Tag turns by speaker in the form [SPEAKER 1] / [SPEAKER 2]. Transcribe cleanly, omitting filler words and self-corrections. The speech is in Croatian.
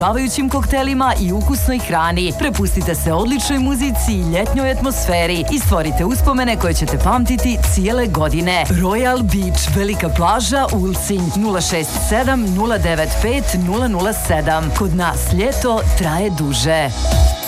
[SPEAKER 1] Bavajućim koktelima i ukusnoj hrani. Prepustite se odličnoj muzici i ljetnjoj atmosferi i stvorite uspomene koje ćete pamtiti cijele godine. Royal Beach, velika plaža, Ulcinj, 067 095 007. Kod nas ljeto traje duže.